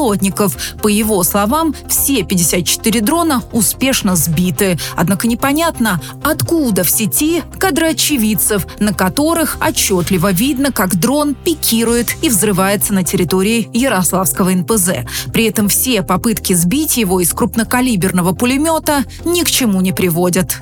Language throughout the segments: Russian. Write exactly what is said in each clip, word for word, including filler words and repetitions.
беспилотников. По его словам, все пятьдесят четыре дрона успешно сбиты. Однако непонятно, откуда в сети кадры очевидцев, на которых отчетливо видно, как дрон пикирует и взрывается на территории Ярославского эн пэ зэ. При этом все попытки сбить его из крупнокалиберного пулемета ни к чему не приводят.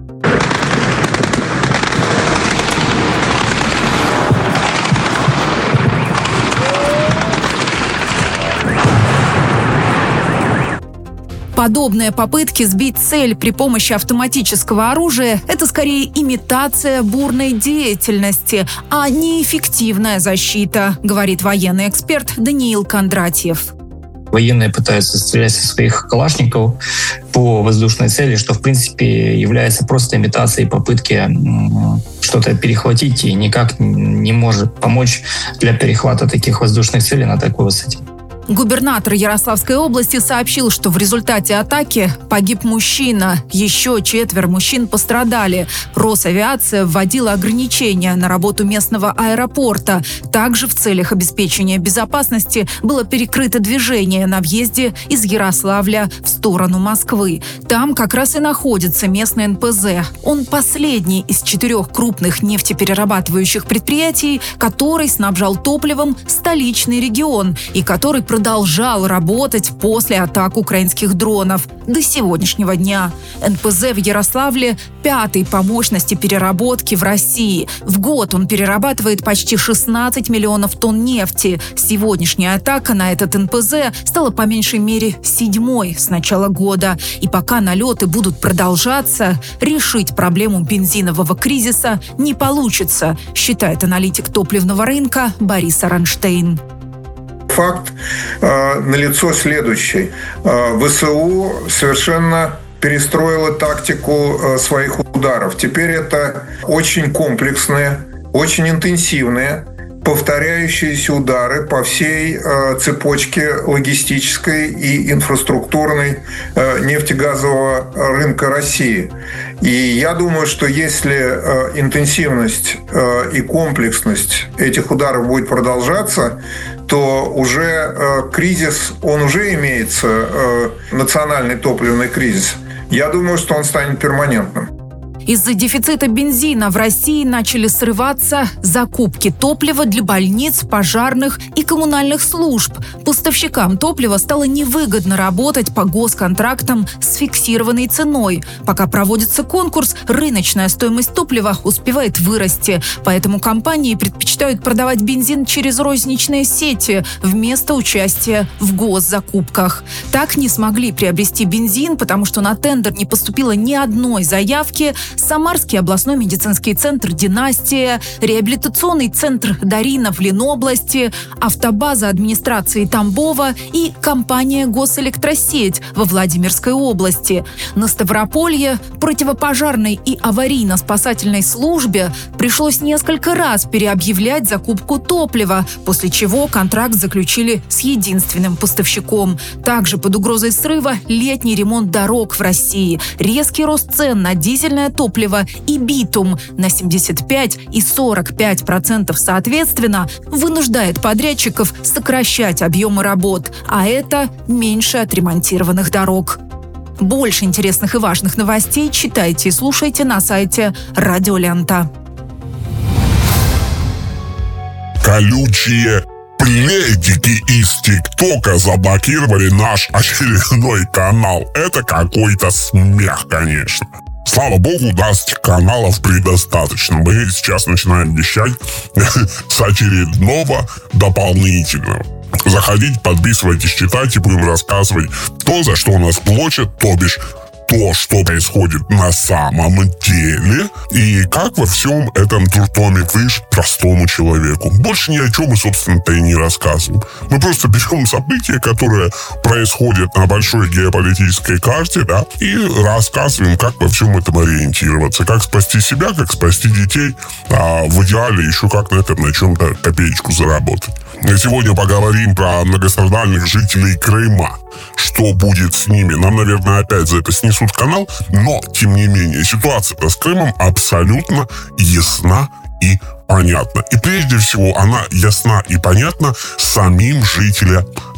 Подобные попытки сбить цель при помощи автоматического оружия – это скорее имитация бурной деятельности, а не эффективная защита, говорит военный эксперт Даниил Кондратьев. Военные пытаются стрелять со своих калашников по воздушной цели, что, в принципе, является просто имитацией попытки что-то перехватить и никак не может помочь для перехвата таких воздушных целей на такой высоте. Губернатор Ярославской области сообщил, что в результате атаки погиб мужчина. Еще четверо мужчин пострадали. Росавиация вводила ограничения на работу местного аэропорта. Также в целях обеспечения безопасности было перекрыто движение на въезде из Ярославля в сторону Москвы. Там как раз и находится местный эн пэ зэ. Он последний из четырех крупных нефтеперерабатывающих предприятий, который снабжал топливом столичный регион и который продолжал работать после атак украинских дронов до сегодняшнего дня. эн пэ зэ в Ярославле пятый по мощности переработки в России. В год он перерабатывает почти шестнадцать миллионов тонн нефти. Сегодняшняя атака на этот эн пэ зэ стала по меньшей мере седьмой с начала года. И пока налеты будут продолжаться, решить проблему бензинового кризиса не получится, считает аналитик топливного рынка Борис Аронштейн. Факт э, налицо следующий. Э, вэ эс у совершенно перестроила тактику э, своих ударов. Теперь это очень комплексные, очень интенсивные, повторяющиеся удары по всей э, цепочке логистической и инфраструктурной э, нефтегазового рынка России. И я думаю, что если э, интенсивность э, и комплексность этих ударов будет продолжаться, то уже э, кризис, он уже имеется, э, национальный топливный кризис. Я думаю, что он станет перманентным. Из-за дефицита бензина в России начали срываться закупки топлива для больниц, пожарных и коммунальных служб. Поставщикам топлива стало невыгодно работать по госконтрактам с фиксированной ценой. Пока проводится конкурс, рыночная стоимость топлива успевает вырасти. Поэтому компании предпочитают продавать бензин через розничные сети вместо участия в госзакупках. Так не смогли приобрести бензин, потому что на тендер не поступило ни одной заявки Самарский областной медицинский центр «Династия», реабилитационный центр «Дарина» в Ленобласти, автобаза администрации Тамбова и компания «Госэлектросеть» во Владимирской области. На Ставрополье противопожарной и аварийно-спасательной службе пришлось несколько раз переобъявлять закупку топлива, после чего контракт заключили с единственным поставщиком. Также под угрозой срыва летний ремонт дорог в России, резкий рост цен на дизельное топливо и битум на семьдесят пять и сорок пять процентов соответственно вынуждает подрядчиков сокращать объемы работ, а это меньше отремонтированных дорог. Больше интересных и важных новостей читайте и слушайте на сайте Радио Лента. Колючие пледики из ТикТока заблокировали наш очередной канал. Это какой-то смех, конечно. Слава богу, даст каналов предостаточно. Мы сейчас начинаем вещать с очередного дополнительного. Заходите, подписывайтесь, читайте, будем рассказывать то, за что нас платят, то бишь то, что происходит на самом деле, и как во всем этом дурдоме выжить простому человеку. Больше ни о чем мы, собственно-то, и не рассказываем. Мы просто берем события, которые происходят на большой геополитической карте, да, и рассказываем, как во всем этом ориентироваться, как спасти себя, как спасти детей, а в идеале еще как на этом на чем-то копеечку заработать. Сегодня поговорим про многострадальных жителей Крыма. Что будет с ними? Нам, наверное, опять за это снесут канал, но, тем не менее, ситуация с Крымом абсолютно ясна и понятна. И прежде всего она ясна и понятна самим жителям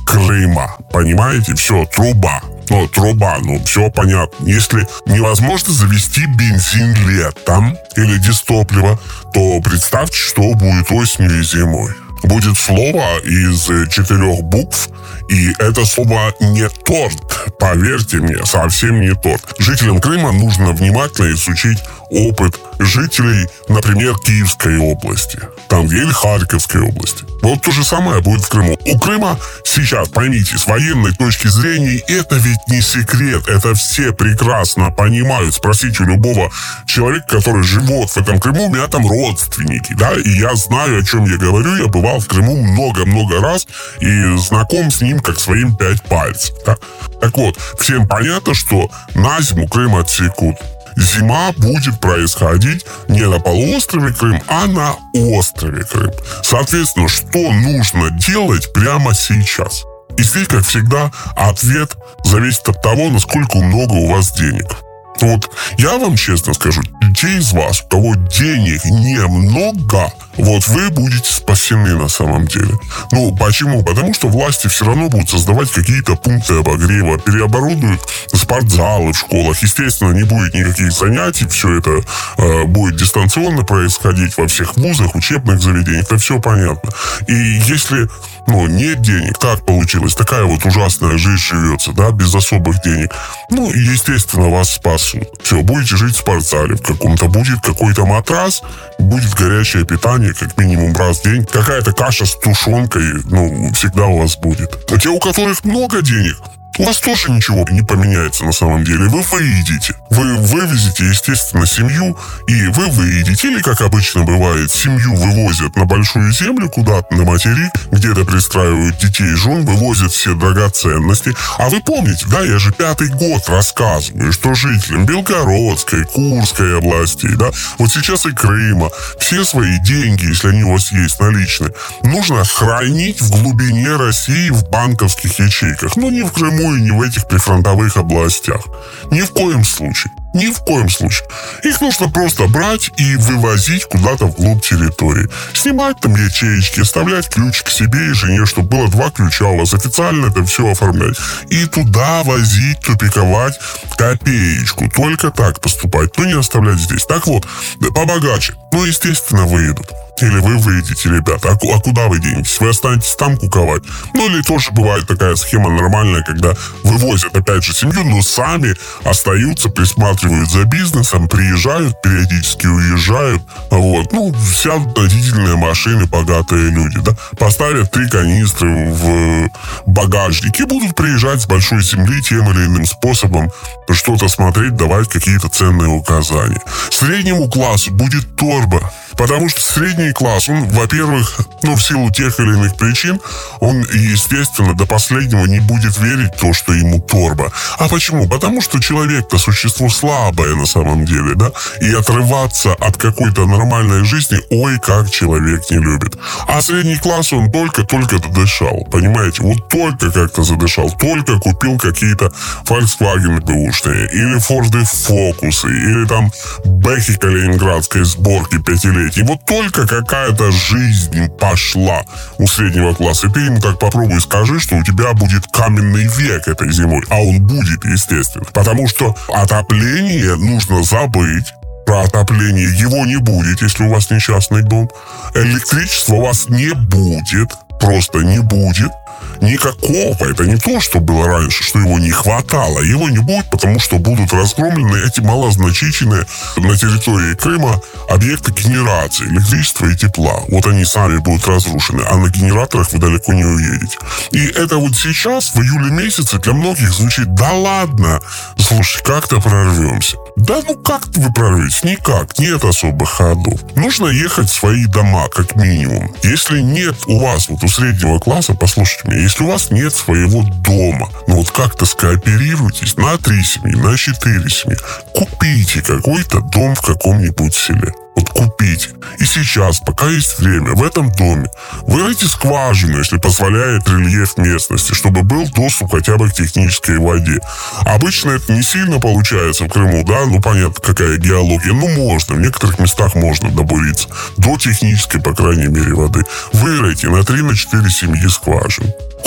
Крыма. Понимаете? Все, труба. Ну, труба, ну, все понятно. Если невозможно завести бензин летом или дистопливо, то представьте, что будет осенью и зимой. Будет слово из четырех букв, и это слово не торт. Поверьте мне, совсем не торт. Жителям Крыма нужно внимательно изучить опыт жителей, например, Киевской области, там или Харьковской области. Вот то же самое будет в Крыму. У Крыма сейчас, поймите, с военной точки зрения, это ведь не секрет. Это все прекрасно понимают. Спросите у любого человека, который живет в этом Крыму, у меня там родственники, да, и я знаю, о чем я говорю. Я бывал в Крыму много-много раз и знаком с ним как своим пять пальцев. Да? Так вот, всем понятно, что на зиму Крым отсекут. Зима будет происходить не на полуострове Крым, а на острове Крым. Соответственно, что нужно делать прямо сейчас? И здесь, как всегда, ответ зависит от того, насколько много у вас денег. Вот я вам честно скажу, те из вас, у кого денег немного, вот вы будете спасены на самом деле. Ну, почему? Потому что власти все равно будут создавать какие-то пункты обогрева, переоборудуют спортзалы в школах. Естественно, не будет никаких занятий, все это э, будет дистанционно происходить во всех вузах, учебных заведениях, это все понятно. И если, ну, нет денег, так получилось, такая вот ужасная жизнь живется, да, без особых денег, ну, естественно, вас спасут. Все, будете жить в спортзале в каком-то, будет какой-то матрас, будет горячее питание, как минимум раз в день. Какая-то каша с тушенкой, ну, всегда у вас будет. А те, у которых много денег, у вас тоже ничего не поменяется на самом деле. Вы выедете. Вы вывезете, естественно, семью, и вы выедете. Или, как обычно бывает, семью вывозят на большую землю куда-то, на материк, где-то пристраивают детей и жен, вывозят все драгоценности. А вы помните, да, я же пятый год рассказываю, что жителям Белгородской, Курской областей, да, вот сейчас и Крыма, все свои деньги, если они у вас есть наличные, нужно хранить в глубине России в банковских ячейках. Ну, не в Крыму и не в этих прифронтовых областях. Ни в коем случае. Ни в коем случае. Их нужно просто брать и вывозить куда-то вглубь территории. Снимать там ячеечки, оставлять ключик себе и жене, чтобы было два ключа у вас. Официально это все оформлять. И туда возить, тупиковать копеечку. Только так поступать. Ну, не оставлять здесь. Так вот, побогаче. Ну, естественно, выедут. Или вы выйдете, ребята. А, а куда вы денетесь? Вы останетесь там куковать? Ну, или тоже бывает такая схема нормальная, когда вывозят, опять же, семью, но сами остаются, присматривают за бизнесом, приезжают, периодически уезжают. Вот. Ну, сядут на дизельные машины богатые люди, да. Поставят три канистры в багажник и будут приезжать с большой земли тем или иным способом что-то смотреть, давать какие-то ценные указания. Среднему классу будет торба. Потому что средний класс, он, во-первых, ну, в силу тех или иных причин, он, естественно, до последнего не будет верить в то, что ему торба. А почему? Потому что человек-то существо слабое на самом деле, да? И отрываться от какой-то нормальной жизни, ой, как человек не любит. А средний класс, он только-только додышал, понимаете? Вот только как-то задышал, только купил какие-то Volkswagen бэушные, или Форды Фокусы, или там Бэхи калининградской сборки пятилетней. И вот только какая-то жизнь пошла у среднего класса. И ты ему так попробуй скажи, что у тебя будет каменный век этой зимой. А он будет, естественно. Потому что отопление нужно забыть. Про отопление его не будет, если у вас не частный дом. Электричества у вас не будет. Просто не будет. Никакого. Это не то, что было раньше, что его не хватало. Его не будет, потому что будут разгромлены эти малозначительные на территории Крыма объекты генерации электричества и тепла. Вот они сами будут разрушены, а на генераторах вы далеко не уедете. И это вот сейчас, в июле месяце, для многих звучит: да ладно, слушай, как-то прорвемся. Да ну как-то вы прорветесь? Никак. Нет особых ходов. Нужно ехать в свои дома, как минимум. Если нет у вас, вот у среднего класса, послушайте меня, если у вас нет своего дома, ну вот как-то скооперируйтесь на три семьи, на четыре семьи, купите какой-то дом в каком-нибудь селе. Вот купите. И сейчас, пока есть время, в этом доме выройте скважину, если позволяет рельеф местности, чтобы был доступ хотя бы к технической воде. Обычно это не сильно получается в Крыму, да, ну понятно, какая геология. Ну можно, в некоторых местах можно добуриться. До технической, по крайней мере, воды. Выройте на три-четыре семьи скважин.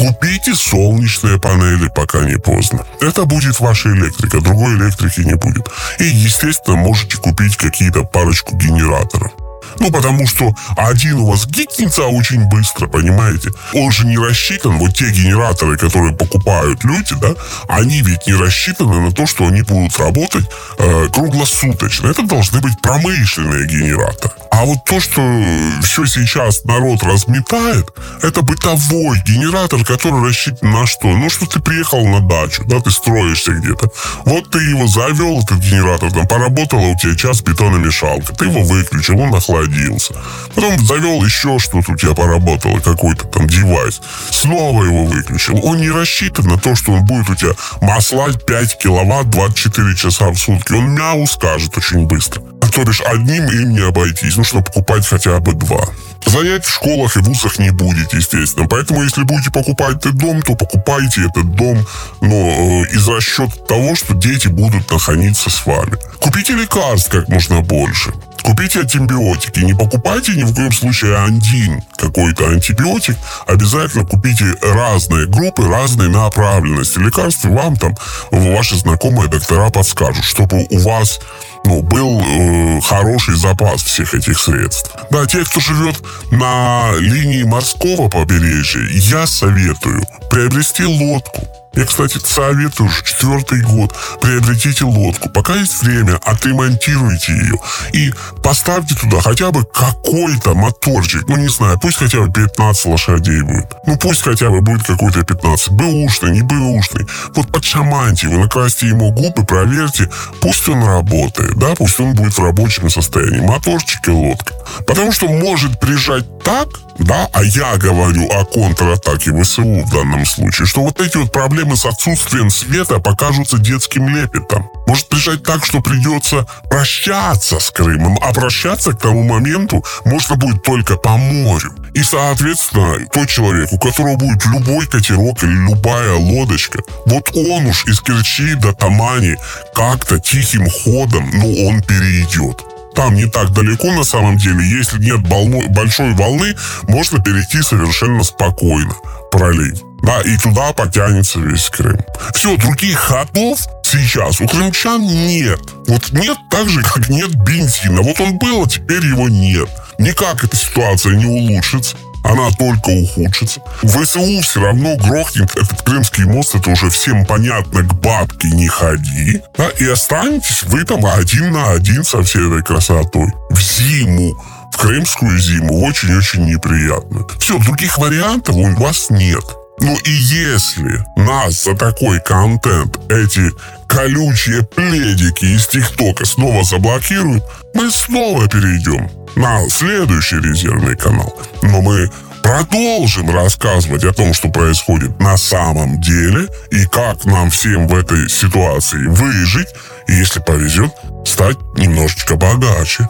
Купите солнечные панели, пока не поздно. Это будет ваша электрика, другой электрики не будет. И, естественно, можете купить какие-то парочку генераторов. Ну, потому что один у вас гикнется очень быстро, понимаете? Он же не рассчитан, вот те генераторы, которые покупают люди, да, они ведь не рассчитаны на то, что они будут работать э, круглосуточно. Это должны быть промышленные генераторы. А вот то, что все сейчас народ разметает, это бытовой генератор, который рассчитан на что? Ну, что ты приехал на дачу, да, ты строишься где-то. Вот ты его завел, этот генератор, там, поработала у тебя час бетономешалка, ты его выключил, он охладился. Потом завел еще что-то у тебя поработало, какой-то там девайс. Снова его выключил. Он не рассчитан на то, что он будет у тебя маслать пять киловатт двадцать четыре часа в сутки. Он мяу скажет очень быстро. А то бишь одним им не обойтись. Нужно покупать хотя бы два. Занять в школах и вузах не будет, естественно. Поэтому, если будете покупать этот дом, то покупайте этот дом, но э, из расчета того, что дети будут находиться с вами. Купите лекарств как можно больше. Купите антибиотики. Не покупайте ни в коем случае один какой-то антибиотик. Обязательно купите разные группы, разные направленности. Лекарства вам там ваши знакомые доктора подскажут, чтобы у вас ну, был э, хороший запас всех этих средств. Да, те, кто живет на линии морского побережья, я советую приобрести лодку. Я, кстати, советую уже четвертый год. Приобретите лодку. Пока есть время, отремонтируйте ее. И поставьте туда хотя бы какой-то моторчик. Ну, не знаю, пусть хотя бы пятнадцать лошадей будет. Ну, пусть хотя бы будет какой-то пятнадцать. Бэушный, не бэушный. Вот подшаманьте его, накрасьте ему губы, проверьте. Пусть он работает, да, пусть он будет в рабочем состоянии. Моторчик и лодка. Потому что может приезжать так, да, а я говорю о контратаке ВСУ в данном случае, что вот эти вот проблемы с отсутствием света покажутся детским лепетом. Может приезжать так, что придется прощаться с Крымом, а прощаться к тому моменту можно будет только по морю. И, соответственно, тот человек, у которого будет любой катерок или любая лодочка, вот он уж из Керчи до Тамани как-то тихим ходом, ну, он перейдет. Там не так далеко на самом деле. Если нет волной, большой волны, можно перейти совершенно спокойно пролив. Да, и туда потянется весь Крым. Все, других ходов сейчас у крымчан нет. Вот нет так же, как нет бензина. Вот он был, а теперь его нет. Никак эта ситуация не улучшится. Она только ухудшится. ВСУ все равно грохнет этот Крымский мост. Это уже всем понятно. К бабке не ходи. Да, и останетесь вы там один на один со всей этой красотой. В зиму. В крымскую зиму. Очень-очень неприятно. Все, других вариантов у вас нет. Ну и если нас за такой контент эти колючие пледики из ТикТока снова заблокируют, мы снова перейдем на следующий резервный канал. Но мы продолжим рассказывать о том, что происходит на самом деле и как нам всем в этой ситуации выжить и, если повезет, стать немножечко богаче.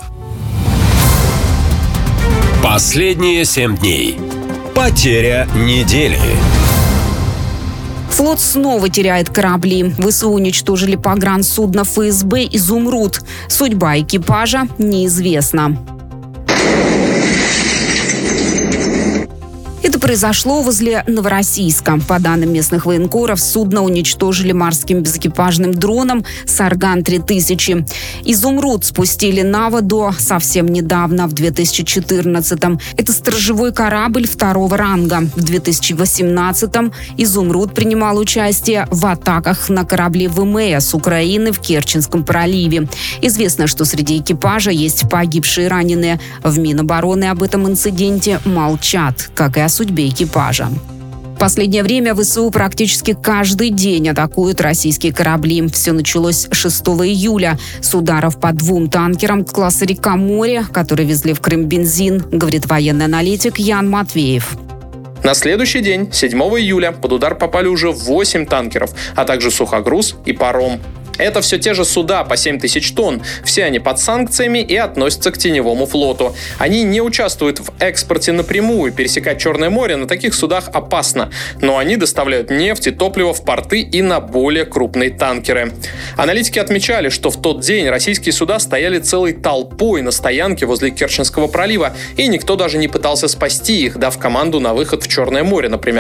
Последние семь дней. Потеря недели. Флот снова теряет корабли. ВСУ уничтожили погрансудно ФСБ «Изумруд». Судьба экипажа неизвестна. Это произошло возле Новороссийска. По данным местных военкоров, судно уничтожили морским безэкипажным дроном «Сарган три тысячи». «Изумруд» спустили на воду совсем недавно, в две тысячи четырнадцатом. Это сторожевой корабль второго ранга. В две тысячи восемнадцатом «Изумруд» принимал участие в атаках на корабли ВМС Украины в Керченском проливе. Известно, что среди экипажа есть погибшие и раненые. В Минобороны об этом инциденте молчат, как и о судьбе экипажа. В последнее время ВСУ практически каждый день атакуют российские корабли. Все началось шестого июля с ударов по двум танкерам класса «Река-море», которые везли в Крым бензин, говорит военный аналитик Ян Матвеев. На следующий день, седьмого июля, под удар попали уже восемь танкеров, а также сухогруз и паром. Это все те же суда по семь тысяч тонн. Все они под санкциями и относятся к теневому флоту. Они не участвуют в экспорте напрямую. Пересекать Черное море на таких судах опасно. Но они доставляют нефть и топливо в порты и на более крупные танкеры. Аналитики отмечали, что в тот день российские суда стояли целой толпой на стоянке возле Керченского пролива, и никто даже не пытался спасти их, дав команду на выход в Черное море, например.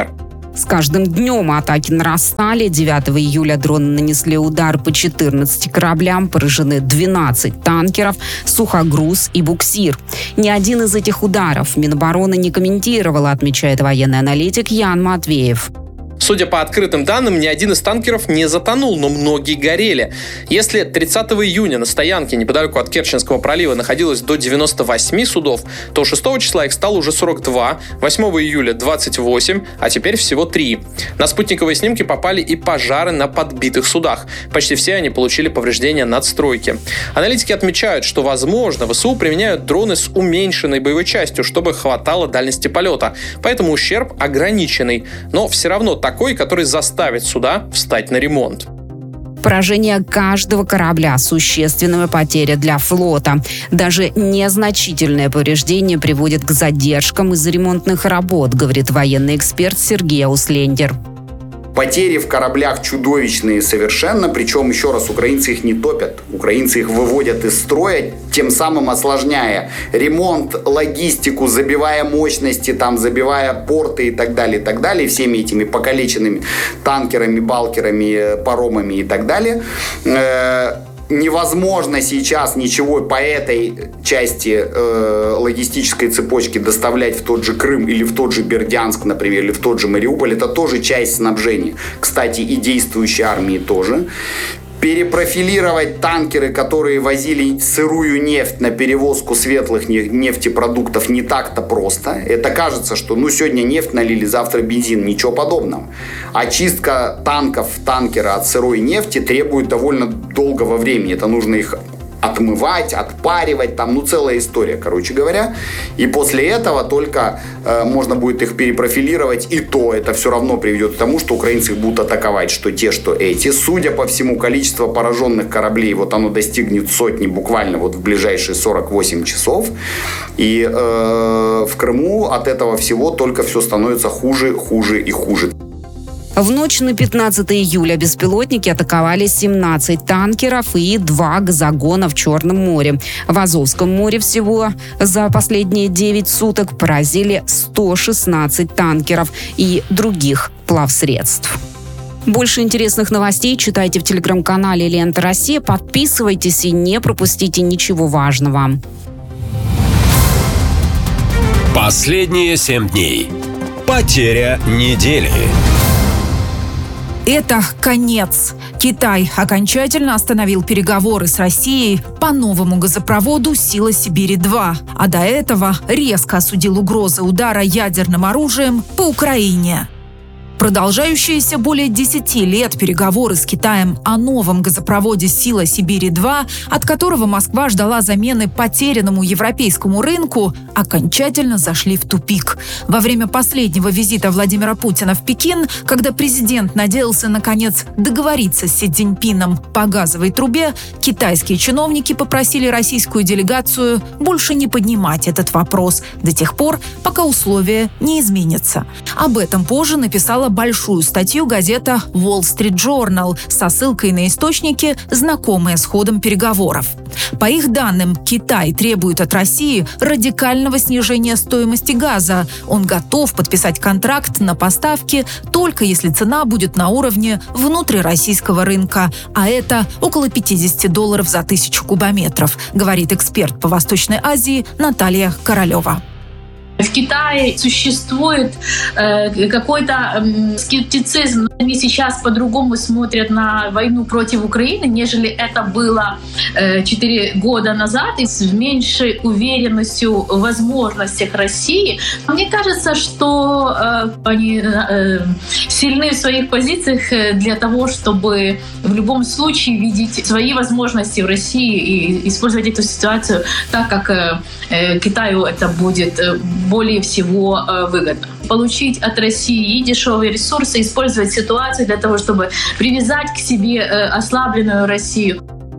С каждым днем атаки нарастали. девятого июля дроны нанесли удар по четырнадцати кораблям, поражены двенадцать танкеров, сухогруз и буксир. Ни один из этих ударов Минобороны не комментировала, отмечает военный аналитик Ян Матвеев. Судя по открытым данным, ни один из танкеров не затонул, но многие горели. Если тридцатого июня на стоянке неподалеку от Керченского пролива находилось до девяноста восьми судов, то шестого числа их стало уже сорок два, восьмого июля двадцать восемь, а теперь всего три. На спутниковые снимки попали и пожары на подбитых судах. Почти все они получили повреждения надстройки. Аналитики отмечают, что, возможно, ВСУ применяют дроны с уменьшенной боевой частью, чтобы хватало дальности полета. Поэтому ущерб ограниченный. Но все равно так такой, который заставит суда встать на ремонт. Поражение каждого корабля – существенная потеря для флота. Даже незначительное повреждение приводит к задержкам из-за ремонтных работ, говорит военный эксперт Сергей Ауслендер. Потери в кораблях чудовищные совершенно, причем, еще раз, украинцы их не топят, украинцы их выводят из строя, тем самым осложняя ремонт, логистику, забивая мощности, там, забивая порты и так далее, и так далее, всеми этими покалеченными танкерами, балкерами, паромами и так далее. Невозможно сейчас ничего по этой части э, логистической цепочки доставлять в тот же Крым или в тот же Бердянск, например, или в тот же Мариуполь. Это тоже часть снабжения. Кстати, и действующей армии тоже. Перепрофилировать танкеры, которые возили сырую нефть на перевозку светлых нефтепродуктов, не так-то просто. Это кажется, что ну сегодня нефть налили, завтра бензин. Ничего подобного. Очистка танков, танкера от сырой нефти требует довольно долгого времени. Это нужно их отмывать, отпаривать, там, ну, целая история, короче говоря. И после этого только э, можно будет их перепрофилировать, и то это все равно приведет к тому, что украинцы их будут атаковать, что те, что эти. Судя по всему, количество пораженных кораблей, вот оно достигнет сотни буквально вот в ближайшие сорок восемь часов. И э, в Крыму от этого всего только все становится хуже, хуже и хуже. В ночь на пятнадцатое июля беспилотники атаковали семнадцать танкеров и два газогона в Черном море. В Азовском море всего за последние девять суток поразили сто шестнадцать танкеров и других плавсредств. Больше интересных новостей читайте в телеграм-канале «Лента Россия». Подписывайтесь и не пропустите ничего важного. Последние семь дней. Потеря недели. Это конец. Китай окончательно остановил переговоры с Россией по новому газопроводу «Сила Сибири-два», а до этого резко осудил угрозы удара ядерным оружием по Украине. Продолжающиеся более десяти лет переговоры с Китаем о новом газопроводе «Сила Сибири-два», от которого Москва ждала замены потерянному европейскому рынку, окончательно зашли в тупик. Во время последнего визита Владимира Путина в Пекин, когда президент надеялся, наконец, договориться с Си Цзиньпином по газовой трубе, китайские чиновники попросили российскую делегацию больше не поднимать этот вопрос до тех пор, пока условия не изменятся. Об этом позже написала большую статью газета Wall Street Journal со ссылкой на источники, знакомые с ходом переговоров. По их данным, Китай требует от России радикального снижения стоимости газа. Он готов подписать контракт на поставки только если цена будет на уровне внутрироссийского рынка, а это около пятьдесят долларов за тысячу кубометров, говорит эксперт по Восточной Азии Наталья Королева. В Китае существует э, какой-то э, скептицизм. Они сейчас по-другому смотрят на войну против Украины, нежели это было четыре э, года назад, и с меньшей уверенностью в возможностях России. Мне кажется, что э, они э, сильны в своих позициях для того, чтобы в любом случае видеть свои возможности в России и использовать эту ситуацию так, как э, Китаю это будет более всего выгодно. Получить от России дешевые ресурсы, использовать ситуацию для того, чтобы привязать к себе ослабленную Россию.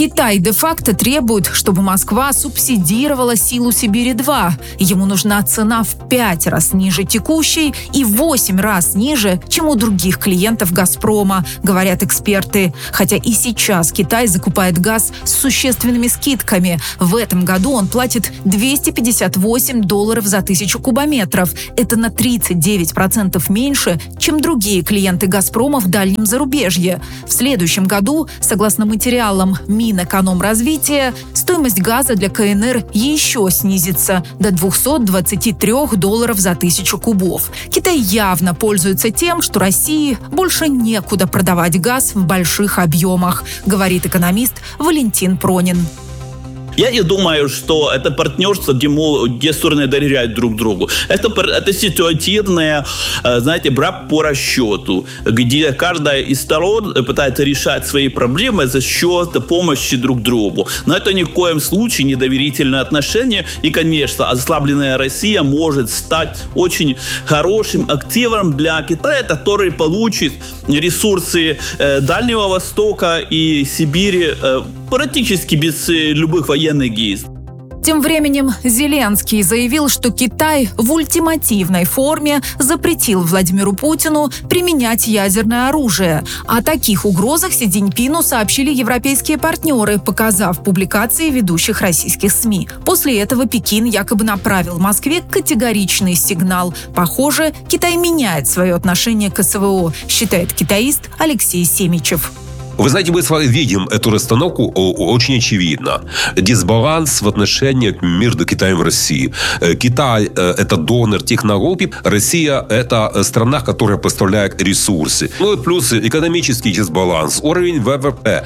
Китай де-факто требует, чтобы Москва субсидировала силу Сибири-два. Ему нужна цена в пять раз ниже текущей и в восемь раз ниже, чем у других клиентов «Газпрома», говорят эксперты. Хотя и сейчас Китай закупает газ с существенными скидками. В этом году он платит двести пятьдесят восемь долларов за тысячу кубометров. Это на тридцать девять процентов меньше, чем другие клиенты «Газпрома» в дальнем зарубежье. В следующем году, согласно материалам Минэкономразвития, стоимость газа для ка эн эр еще снизится до двухсот двадцати трёх долларов за тысячу кубов. Китай явно пользуется тем, что России больше некуда продавать газ в больших объемах, говорит экономист Валентин Пронин. Я не думаю, что это партнерство, где, мол, где стороны доверяют друг другу. Это, это ситуативное, знаете, брак по расчету, где каждая из сторон пытается решать свои проблемы за счет помощи друг другу. Но это ни в коем случае не доверительные отношения. И, конечно, ослабленная Россия может стать очень хорошим активом для Китая, который получит ресурсы Дальнего Востока и Сибири практически без любых военных действий. Тем временем Зеленский заявил, что Китай в ультимативной форме запретил Владимиру Путину применять ядерное оружие. О таких угрозах Си Цзиньпину сообщили европейские партнеры, показав публикации ведущих российских СМИ. После этого Пекин якобы направил Москве категоричный сигнал. Похоже, Китай меняет свое отношение к СВО, считает китаист Алексей Семичев. Вы знаете, мы с вами видим эту расстановку очень очевидно. Дисбаланс в отношениях между Китаем и Россией. Китай – это донор технологий, Россия – это страна, которая поставляет ресурсы. Ну и плюс экономический дисбаланс, уровень вэ вэ пэ.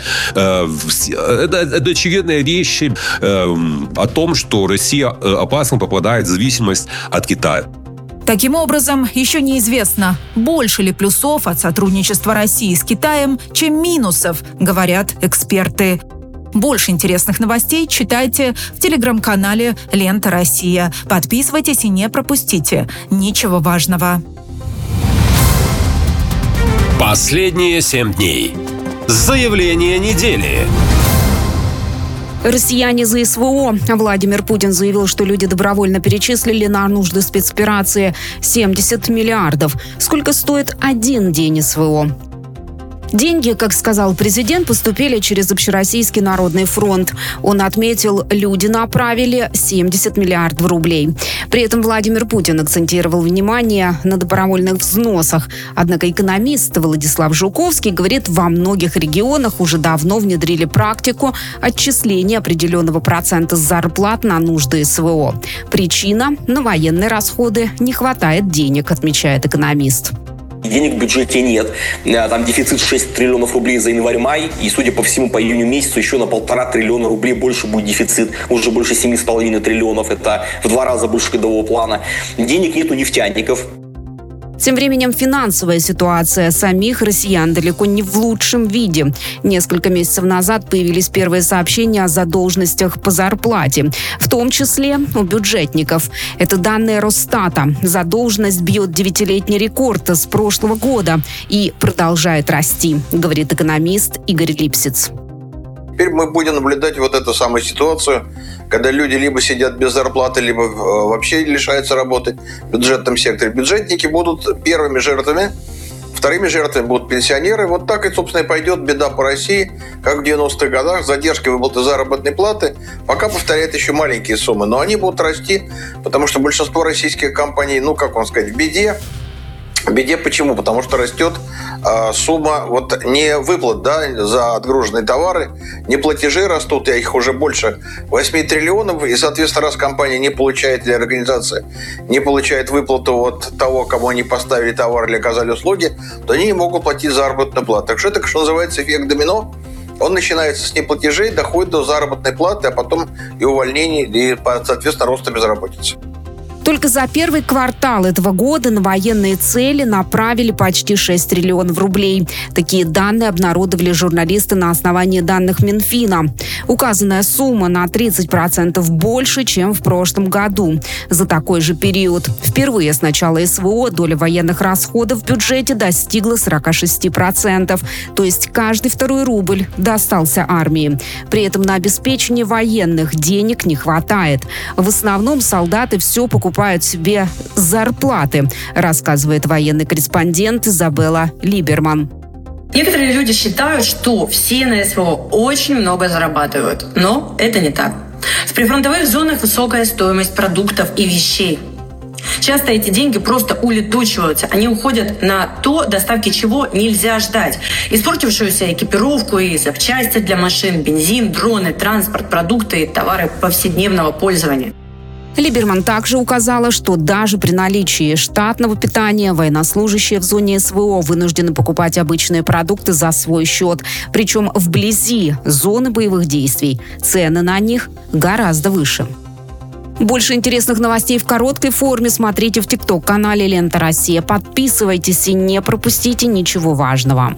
Это, это очевидные вещи о том, что Россия опасно попадает в зависимость от Китая. Таким образом, еще неизвестно, больше ли плюсов от сотрудничества России с Китаем, чем минусов, говорят эксперты. Больше интересных новостей читайте в телеграм-канале «Лента Россия». Подписывайтесь и не пропустите ничего важного. Последние семь дней. Заявление недели. Россияне за СВО. Владимир Путин заявил, что люди добровольно перечислили на нужды спецоперации семьдесят миллиардов. Сколько стоит один день СВО? Деньги, как сказал президент, поступили через Общероссийский народный фронт. Он отметил, люди направили семьдесят миллиардов рублей. При этом Владимир Путин акцентировал внимание на добровольных взносах. Однако экономист Владислав Жуковский говорит, во многих регионах уже давно внедрили практику отчисления определенного процента зарплат на нужды СВО. Причина – на военные расходы не хватает денег, отмечает экономист. Денег в бюджете нет. Там дефицит шесть триллионов рублей за январь-май. И, судя по всему, по июню месяцу еще на полтора триллиона рублей больше будет дефицит. Уже больше семи с половиной триллионов. Это в два раза больше годового плана. Денег нет у нефтяников. Тем временем финансовая ситуация самих россиян далеко не в лучшем виде. Несколько месяцев назад появились первые сообщения о задолженностях по зарплате, в том числе у бюджетников. Это данные Росстата. Задолженность бьет девятилетний рекорд с прошлого года и продолжает расти, говорит экономист Игорь Липсиц. Теперь мы будем наблюдать вот эту самую ситуацию, когда люди либо сидят без зарплаты, либо вообще лишаются работы в бюджетном секторе. Бюджетники будут первыми жертвами, вторыми жертвами будут пенсионеры. Вот так и, собственно, и пойдет беда по России, как в девяностых годах. Задержки выплаты заработной платы пока повторяют еще маленькие суммы, но они будут расти, потому что большинство российских компаний, ну, как вам сказать, в беде. В беде почему? Потому что растет э, сумма вот не выплат, да, за отгруженные товары, не платежи растут, а их уже больше восемь триллионов, и, соответственно, раз компания не получает, или организация не получает выплату от того, кому они поставили товар или оказали услуги, то они не могут платить заработную плату. Так что это, что называется, эффект домино. Он начинается с неплатежей, доходит до заработной платы, а потом и увольнений, и, соответственно, роста безработицы. Только за первый квартал этого года на военные цели направили почти шесть триллионов рублей. Такие данные обнародовали журналисты на основании данных Минфина. Указанная сумма на тридцать процентов больше, чем в прошлом году. За такой же период. Впервые с начала СВО доля военных расходов в бюджете достигла сорок шесть процентов. То есть каждый второй рубль достался армии. При этом на обеспечение военных денег не хватает. В основном солдаты все покупают себе зарплаты, рассказывает военный корреспондент Изабелла Либерман. Некоторые люди считают, что все на СВО очень много зарабатывают. Но это не так. В прифронтовых зонах высокая стоимость продуктов и вещей. Часто эти деньги просто улетучиваются. Они уходят на то, доставки чего нельзя ждать. Испортившуюся экипировку и запчасти для машин, бензин, дроны, транспорт, продукты и товары повседневного пользования. Либерман также указала, что даже при наличии штатного питания военнослужащие в зоне СВО вынуждены покупать обычные продукты за свой счет. Причем вблизи зоны боевых действий цены на них гораздо выше. Больше интересных новостей в короткой форме смотрите в ТикТок-канале «Лента Россия». Подписывайтесь и не пропустите ничего важного.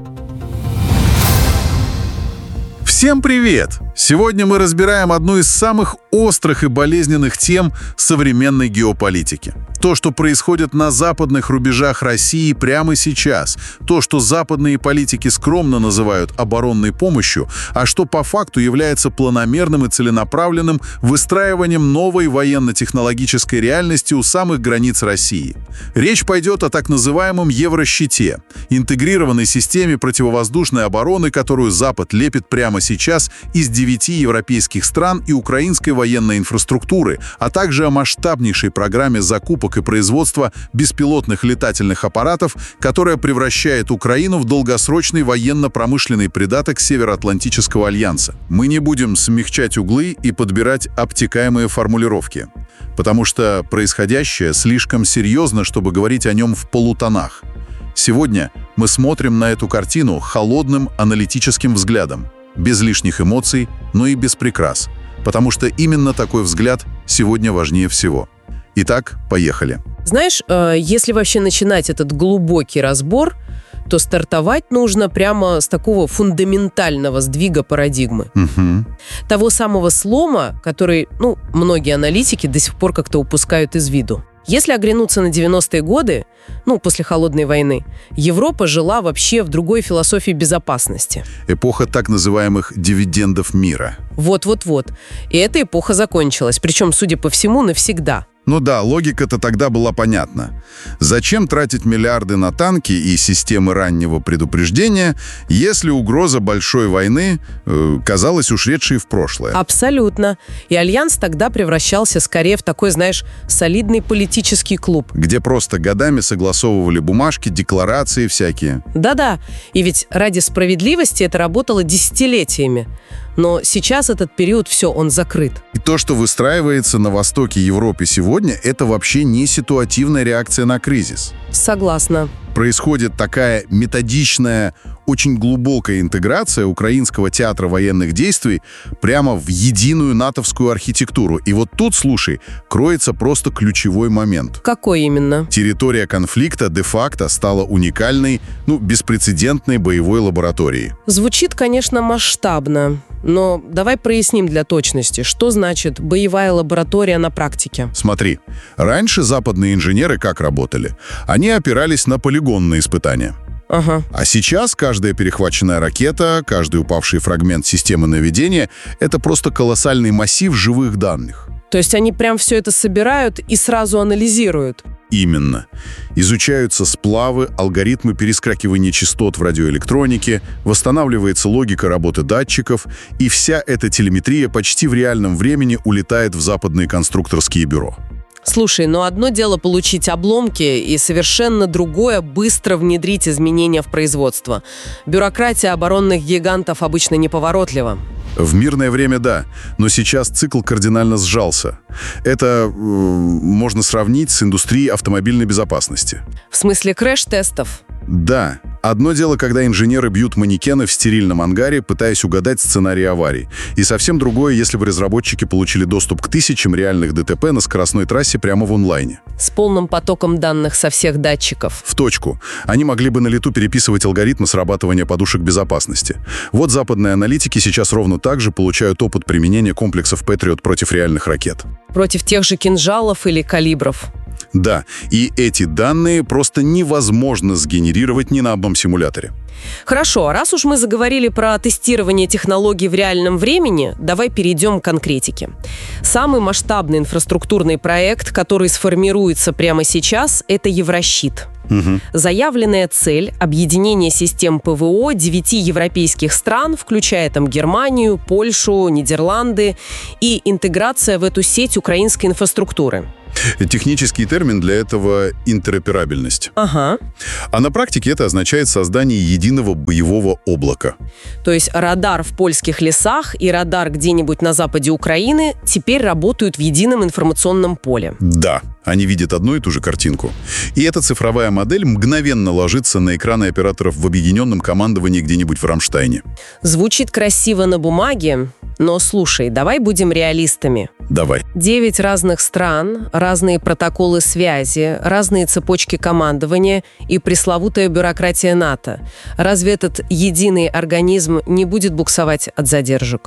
Всем привет! Сегодня мы разбираем одну из самых острых и болезненных тем современной геополитики. То, что происходит на западных рубежах России прямо сейчас. То, что западные политики скромно называют оборонной помощью, а что по факту является планомерным и целенаправленным выстраиванием новой военно-технологической реальности у самых границ России. Речь пойдет о так называемом Еврощите, интегрированной системе противовоздушной обороны, которую Запад лепит прямо сейчас из девяти европейских стран и украинской военной инфраструктуры, а также о масштабнейшей программе закупок и производства беспилотных летательных аппаратов, которая превращает Украину в долгосрочный военно-промышленный придаток Североатлантического альянса. Мы не будем смягчать углы и подбирать обтекаемые формулировки, потому что происходящее слишком серьезно, чтобы говорить о нем в полутонах. Сегодня мы смотрим на эту картину холодным аналитическим взглядом, без лишних эмоций, но и без прикрас, потому что именно такой взгляд сегодня важнее всего. Итак, поехали. Знаешь, если вообще начинать этот глубокий разбор, то стартовать нужно прямо с такого фундаментального сдвига парадигмы. Угу. Того самого слома, который, ну, многие аналитики до сих пор как-то упускают из виду. Если оглянуться на девяностые годы, ну, после Холодной войны, Европа жила вообще в другой философии безопасности. Эпоха так называемых дивидендов мира. Вот-вот-вот. И эта эпоха закончилась, причем, судя по всему, навсегда. Ну да, логика-то тогда была понятна. Зачем тратить миллиарды на танки и системы раннего предупреждения, если угроза большой войны э, казалась ушедшей в прошлое? Абсолютно. И Альянс тогда превращался скорее в такой, знаешь, солидный политический клуб. Где просто годами согласовывали бумажки, декларации всякие. Да-да. И ведь ради справедливости это работало десятилетиями. Но сейчас этот период, все, он закрыт. И то, что выстраивается на востоке Европы сегодня, это вообще не ситуативная реакция на кризис. Согласна. Происходит такая методичная, очень глубокая интеграция украинского театра военных действий прямо в единую натовскую архитектуру. И вот тут, слушай, кроется просто ключевой момент. Какой именно? Территория конфликта де-факто стала уникальной, ну, беспрецедентной боевой лабораторией. Звучит, конечно, масштабно. Но давай проясним для точности, что значит боевая лаборатория на практике. Смотри, раньше западные инженеры как работали? Они опирались на полигонные испытания. Ага. А сейчас каждая перехваченная ракета, каждый упавший фрагмент системы наведения — это просто колоссальный массив живых данных. То есть они прям все это собирают и сразу анализируют? Именно. Изучаются сплавы, алгоритмы перескакивания частот в радиоэлектронике, восстанавливается логика работы датчиков, и вся эта телеметрия почти в реальном времени улетает в западные конструкторские бюро. Слушай, но одно дело получить обломки, и совершенно другое — быстро внедрить изменения в производство. Бюрократия оборонных гигантов обычно неповоротлива. В мирное время — да, но сейчас цикл кардинально сжался. Это э, можно сравнить с индустрией автомобильной безопасности. В смысле крэш-тестов? Да. Одно дело, когда инженеры бьют манекены в стерильном ангаре, пытаясь угадать сценарий аварий. И совсем другое, если бы разработчики получили доступ к тысячам реальных ДТП на скоростной трассе прямо в онлайне. С полным потоком данных со всех датчиков. В точку. Они могли бы на лету переписывать алгоритмы срабатывания подушек безопасности. Вот западные аналитики сейчас ровно так же получают опыт применения комплексов Patriot против реальных ракет. Против тех же кинжалов или калибров. Да, и эти данные просто невозможно сгенерировать ни на одном симуляторе. Хорошо, а раз уж мы заговорили про тестирование технологий в реальном времени, давай перейдем к конкретике. Самый масштабный инфраструктурный проект, который сформируется прямо сейчас, это Еврощит. Угу. Заявленная цель – объединение систем ПВО девяти европейских стран, включая там Германию, Польшу, Нидерланды, и интеграция в эту сеть украинской инфраструктуры. Технический термин для этого – интероперабельность. Ага. А на практике это означает создание единого боевого облака. То есть радар в польских лесах и радар где-нибудь на западе Украины теперь работают в едином информационном поле. Да, они видят одну и ту же картинку. И эта цифровая модель мгновенно ложится на экраны операторов в объединенном командовании где-нибудь в Рамштайне. Звучит красиво на бумаге, но слушай, давай будем реалистами. Давай. Девять разных стран, разные протоколы связи, разные цепочки командования и пресловутая бюрократия НАТО. Разве этот единый организм не будет буксовать от задержек?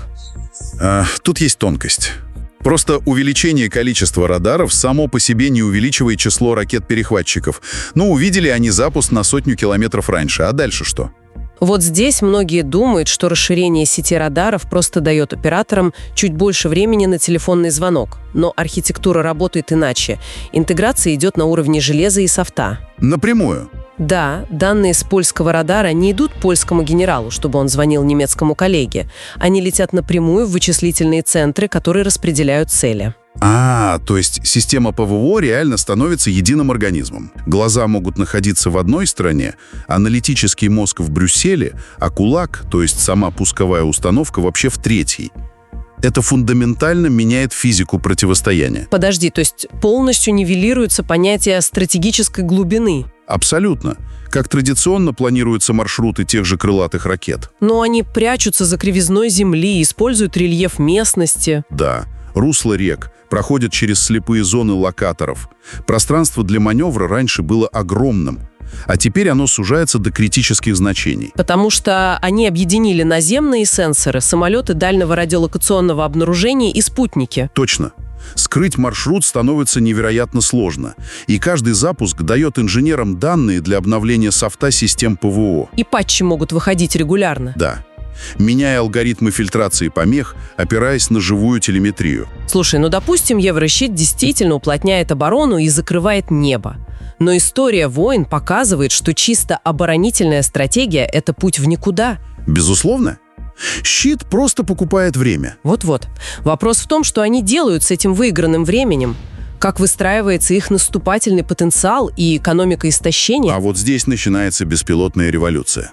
А, тут есть тонкость. Просто увеличение количества радаров само по себе не увеличивает число ракет-перехватчиков. Ну, увидели они запуск на сотню километров раньше, а дальше что? Вот здесь многие думают, что расширение сети радаров просто дает операторам чуть больше времени на телефонный звонок. Но архитектура работает иначе. Интеграция идет на уровне железа и софта. Напрямую? Да, данные с польского радара не идут польскому генералу, чтобы он звонил немецкому коллеге. Они летят напрямую в вычислительные центры, которые распределяют цели. А, то есть система ПВО реально становится единым организмом. Глаза могут находиться в одной стране, аналитический мозг в Брюсселе, а кулак, то есть сама пусковая установка, вообще в третьей. Это фундаментально меняет физику противостояния. Подожди, то есть полностью нивелируется понятие стратегической глубины? Абсолютно. Как традиционно планируются маршруты тех же крылатых ракет. Но они прячутся за кривизной земли, используют рельеф местности. Да. Русло рек проходят через слепые зоны локаторов. Пространство для маневра раньше было огромным, а теперь оно сужается до критических значений. Потому что они объединили наземные сенсоры, самолеты дальнего радиолокационного обнаружения и спутники. Точно. Скрыть маршрут становится невероятно сложно, и каждый запуск дает инженерам данные для обновления софта систем ПВО. И патчи могут выходить регулярно. Да. Меняя алгоритмы фильтрации помех, опираясь на живую телеметрию. Слушай, ну допустим, Еврощит действительно уплотняет оборону и закрывает небо. Но история войн показывает, что чисто оборонительная стратегия – это путь в никуда. Безусловно. Щит просто покупает время. Вот-вот. Вопрос в том, что они делают с этим выигранным временем. Как выстраивается их наступательный потенциал и экономика истощения. А вот здесь начинается беспилотная революция.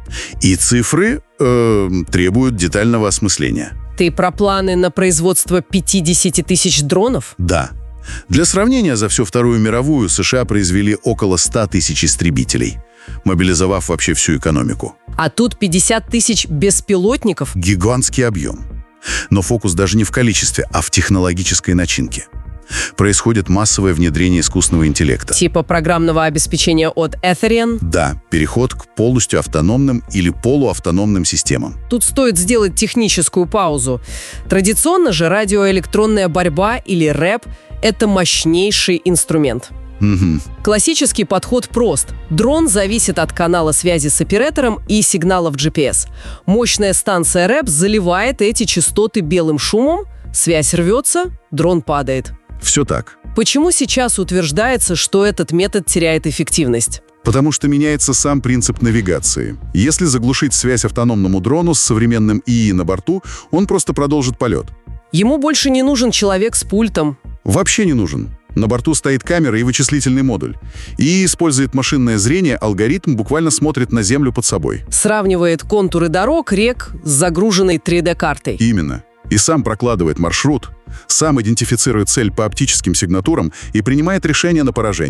И цифры э, требуют детального осмысления. Ты про планы на производство пятьдесят тысяч дронов? Да. Для сравнения, за всю Вторую мировую США произвели около ста тысяч истребителей, мобилизовав вообще всю экономику. А тут пятьдесят тысяч беспилотников? Гигантский объем. Но фокус даже не в количестве, а в технологической начинке. Происходит массовое внедрение искусственного интеллекта. Типа программного обеспечения от Etherian? Да, переход к полностью автономным или полуавтономным системам. Тут стоит сделать техническую паузу. Традиционно же радиоэлектронная борьба или рэп – это мощнейший инструмент. Угу. Классический подход прост. Дрон зависит от канала связи с оператором и сигналов джи пи эс. Мощная станция рэп заливает эти частоты белым шумом, связь рвется, дрон падает. Все так. Почему сейчас утверждается, что этот метод теряет эффективность? Потому что меняется сам принцип навигации. Если заглушить связь автономному дрону с современным ИИ на борту, он просто продолжит полет. Ему больше не нужен человек с пультом. Вообще не нужен. На борту стоит камера и вычислительный модуль. И использует машинное зрение, алгоритм буквально смотрит на землю под собой. Сравнивает контуры дорог, рек с загруженной три дэ-картой. Именно. И сам прокладывает маршрут, сам идентифицирует цель по оптическим сигнатурам и принимает решение на поражение.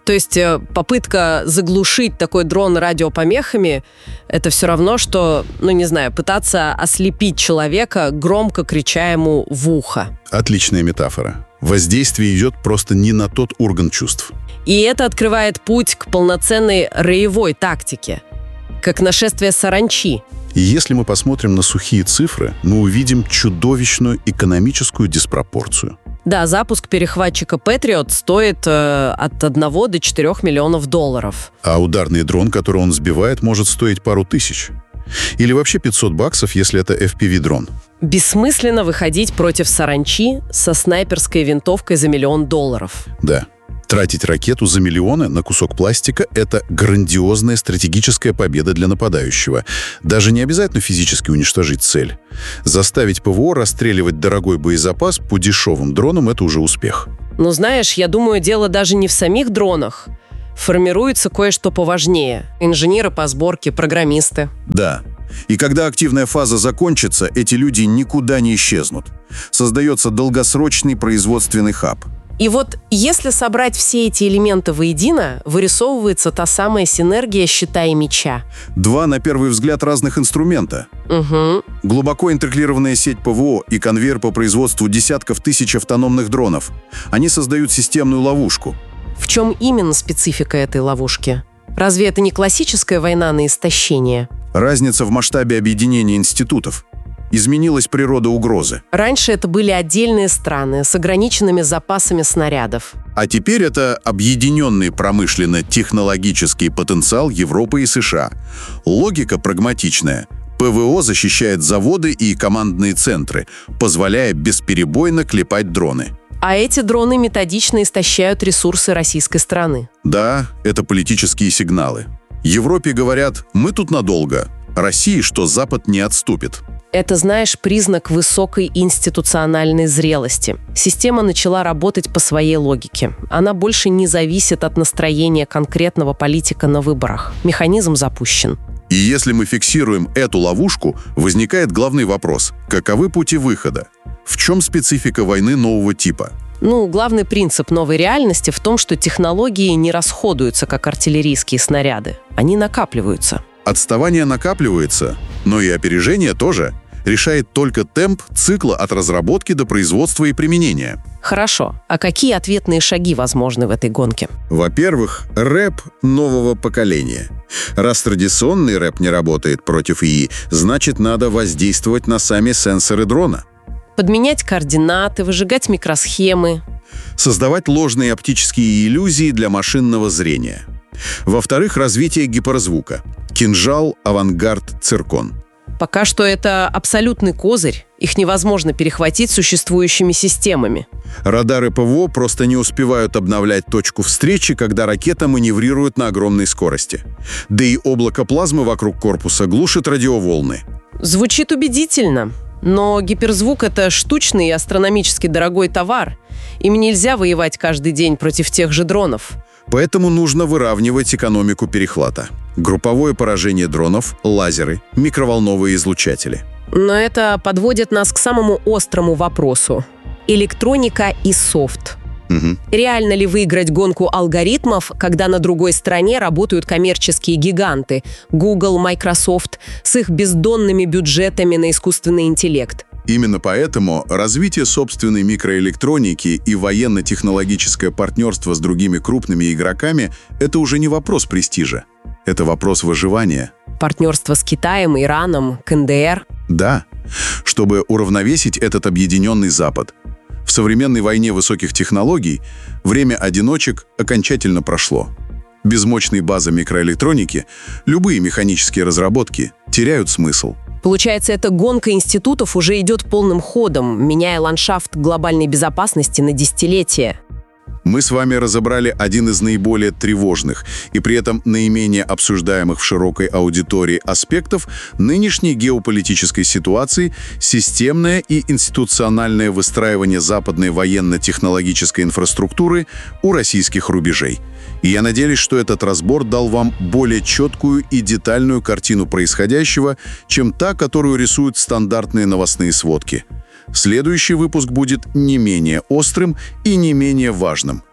То есть попытка заглушить такой дрон радиопомехами – это все равно, что, ну не знаю, пытаться ослепить человека, громко крича ему в ухо. Отличная метафора. Воздействие идет просто не на тот орган чувств. И это открывает путь к полноценной роевой тактике, как нашествие саранчи. И если мы посмотрим на сухие цифры, мы увидим чудовищную экономическую диспропорцию. Да, запуск перехватчика Patriot стоит э, от одного до четырех миллионов долларов. А ударный дрон, который он сбивает, может стоить пару тысяч. Или вообще пятьсот баксов, если это эф пи ви-дрон. Бессмысленно выходить против саранчи со снайперской винтовкой за миллион долларов. Да. Тратить ракету за миллионы на кусок пластика – это грандиозная стратегическая победа для нападающего. Даже не обязательно физически уничтожить цель. Заставить ПВО расстреливать дорогой боезапас по дешевым дронам – это уже успех. Ну, знаешь, я думаю, дело даже не в самих дронах. Формируется кое-что поважнее. Инженеры по сборке, программисты. Да. И когда активная фаза закончится, эти люди никуда не исчезнут. Создается долгосрочный производственный хаб. И вот если собрать все эти элементы воедино, вырисовывается та самая синергия щита и меча. Два, на первый взгляд, разных инструмента. Угу. Глубоко интегрированная сеть ПВО и конвейер по производству десятков тысяч автономных дронов. Они создают системную ловушку. В чем именно специфика этой ловушки? Разве это не классическая война на истощение? Разница в масштабе объединения институтов. Изменилась природа угрозы. Раньше это были отдельные страны с ограниченными запасами снарядов. А теперь это объединенный промышленно-технологический потенциал Европы и США. Логика прагматичная. ПВО защищает заводы и командные центры, позволяя бесперебойно клепать дроны. А эти дроны методично истощают ресурсы российской страны. Да, это политические сигналы. Европе говорят: мы тут надолго. России, что Запад не отступит. Это, знаешь, признак высокой институциональной зрелости. Система начала работать по своей логике. Она больше не зависит от настроения конкретного политика на выборах. Механизм запущен. И если мы фиксируем эту ловушку, возникает главный вопрос: каковы пути выхода? В чем специфика войны нового типа? Ну, главный принцип новой реальности в том, что технологии не расходуются, как артиллерийские снаряды. Они накапливаются. Отставание накапливается, но и опережение тоже. Решает только темп цикла от разработки до производства и применения. Хорошо. А какие ответные шаги возможны в этой гонке? Во-первых, рэп нового поколения. Раз традиционный рэп не работает против ИИ, значит, надо воздействовать на сами сенсоры дрона. Подменять координаты, выжигать микросхемы. Создавать ложные оптические иллюзии для машинного зрения. Во-вторых, развитие гиперзвука. Кинжал, авангард, циркон. Пока что это абсолютный козырь. Их невозможно перехватить существующими системами. Радары ПВО просто не успевают обновлять точку встречи, когда ракета маневрирует на огромной скорости. Да и облако плазмы вокруг корпуса глушит радиоволны. Звучит убедительно. Но гиперзвук – это штучный и астрономически дорогой товар. Им нельзя воевать каждый день против тех же дронов. Поэтому нужно выравнивать экономику перехвата. Групповое поражение дронов, лазеры, микроволновые излучатели. Но это подводит нас к самому острому вопросу. Электроника и софт. Угу. Реально ли выиграть гонку алгоритмов, когда на другой стороне работают коммерческие гиганты Google, Microsoft с их бездонными бюджетами на искусственный интеллект? Именно поэтому развитие собственной микроэлектроники и военно-технологическое партнерство с другими крупными игроками – это уже не вопрос престижа. Это вопрос выживания. Партнерство с Китаем, Ираном, ка эн дэ эр? Да, чтобы уравновесить этот объединенный Запад. В современной войне высоких технологий время одиночек окончательно прошло. Без мощной базы микроэлектроники любые механические разработки теряют смысл. Получается, эта гонка институтов уже идет полным ходом, меняя ландшафт глобальной безопасности на десятилетия. Мы с вами разобрали один из наиболее тревожных и при этом наименее обсуждаемых в широкой аудитории аспектов нынешней геополитической ситуации – системное и институциональное выстраивание западной военно-технологической инфраструктуры у российских рубежей. И я надеюсь, что этот разбор дал вам более четкую и детальную картину происходящего, чем та, которую рисуют стандартные новостные сводки. Следующий выпуск будет не менее острым и не менее важным.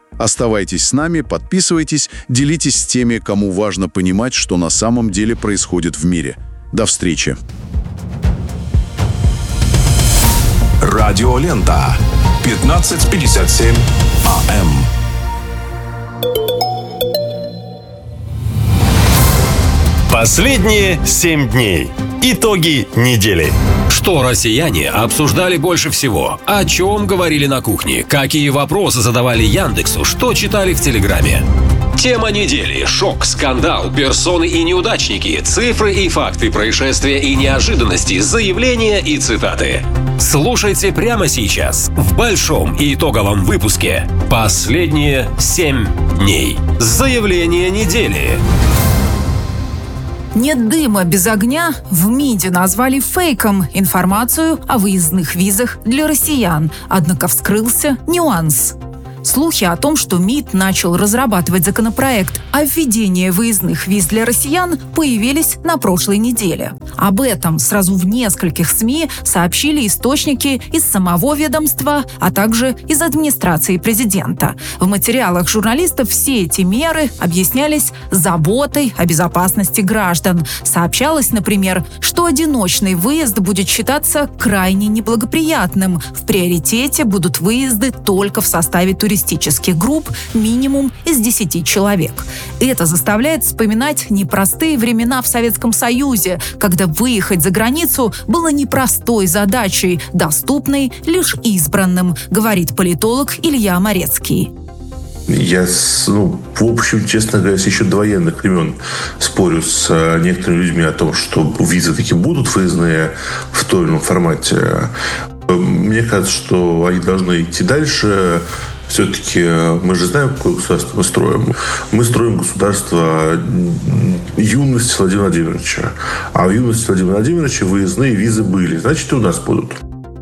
Оставайтесь с нами, подписывайтесь, делитесь с теми, кому важно понимать, что на самом деле происходит в мире. До встречи. Радиолента. пятнадцать пятьдесят семь АМ. Последние семь дней. Итоги недели. Что россияне обсуждали больше всего? О чем говорили на кухне? Какие вопросы задавали Яндексу? Что читали в Телеграме? Тема недели. Шок, скандал, персоны и неудачники, цифры и факты, происшествия и неожиданности, заявления и цитаты. Слушайте прямо сейчас в большом и итоговом выпуске «Последние семь дней». Заявление недели. Нет дыма без огня. В МИДе назвали фейком информацию о выездных визах для россиян. Однако вскрылся нюанс. Слухи о том, что МИД начал разрабатывать законопроект о введении выездных виз для россиян, появились на прошлой неделе. Об этом сразу в нескольких СМИ сообщили источники из самого ведомства, а также из администрации президента. В материалах журналистов все эти меры объяснялись заботой о безопасности граждан. Сообщалось, например, что одиночный выезд будет считаться крайне неблагоприятным. В приоритете будут выезды только в составе туристических групп минимум из десяти человек. Это заставляет вспоминать непростые времена в Советском Союзе, когда выехать за границу было непростой задачей, доступной лишь избранным, говорит политолог Илья Морецкий. Я, ну, в общем, честно говоря, еще до военных времен спорю с некоторыми людьми о том, что визы таки будут выездные в том или ином формате. Мне кажется, что они должны идти дальше. Все-таки мы же знаем, какое государство мы строим. Мы строим государство юности Владимира Владимировича. А в юности Владимира Владимировича выездные визы были. Значит, и у нас будут.